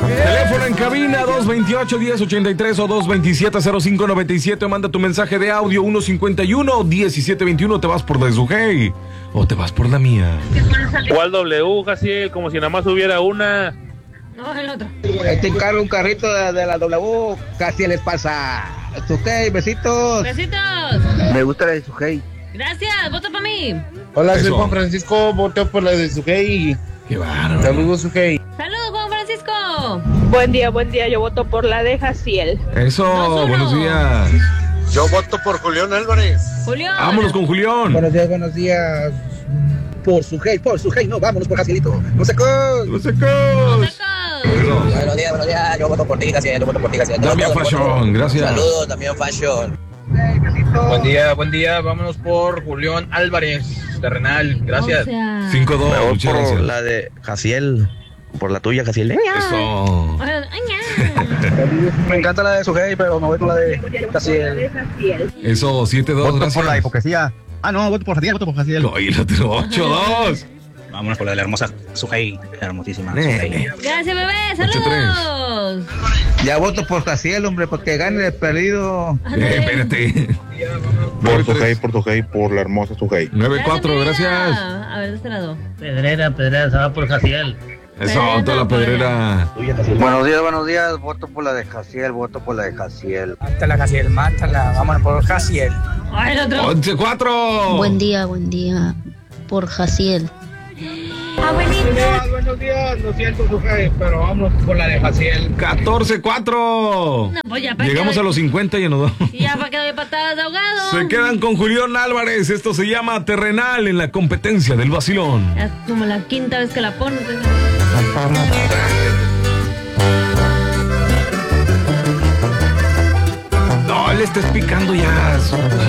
Teléfono en cabina 228-1083 o 227-0597. Manda tu mensaje de audio 151-1721. ¿Te vas por la de Sujei o te vas por la mía? ¿Cuál W, casi como si nada más hubiera una? No, el otro. Te encargo un carrito de la W, casi les pasa. Sujei, besitos. Besitos. Me gusta la de Sujei. Gracias, vota para mí. Hola, soy Eso. Juan Francisco, voto por la de Sujei. Qué bárbaro. Saludos, Sujei. Saludos, Juan Francisco. Buen día, yo voto por la de Jaciel. Eso, 2-1. buenos días. Yo voto por Julián Álvarez. Julio. Vámonos con Julián. Buenos días. Por Sujei, no, vámonos por Jacielito. No sé cómo. Los secos. Eso. Buenos días, yo voto por ti, Jaciel, Damián Fashion, gracias. Saludos, también Fashion. Buen día, vámonos por Julián Álvarez, terrenal, gracias. 5-2, muchas gracias. la de Jaciel, por la tuya, Jaciel. Eso. Me encanta la de Sujei, pero me voy con la de Jaciel. Eso, 7-2, gracias. hipocresía. Ah, no, voto por Jaciel. Oye, lo tengo 8-2. Vámonos por la de la hermosa Sujei, hermosísima. Gracias, bebé. Saludos. Ya voto por Jaciel, hombre, porque gane el perdido. Espérate. Por Sujei, por la hermosa Sujei. 9-4, gracias. A ver, de este lado. Pedrera, se va por Jaciel. Eso, toda la pedrera. Buenos días, voto por la de Jaciel, Mátala, Jaciel, mátala, vámonos por Jaciel. Ay, el otro. 11-4. Buen día, por Jaciel. Buenos días, lo siento, Sujei, pero vámonos por la de Jaciel. 14-4. No, pues ya para Llegamos a los 50 y nos vamos. Y ya para que doy patadas de ahogado. Se quedan con Julián Álvarez. Esto se llama Terrenal en la competencia del vacilón. Es como la quinta vez que la pones. No le estés picando ya.